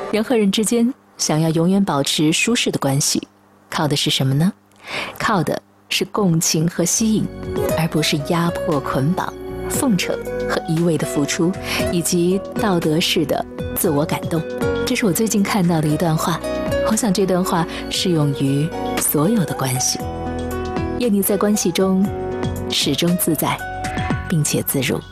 人和人之间想要永远保持舒适的关系，靠的是什么呢？靠的是共情和吸引，而不是压迫、捆绑、奉承和一味的付出，以及道德式的自我感动。这是我最近看到的一段话，我想这段话适用于所有的关系。愿你在关系中始终自在，并且自如。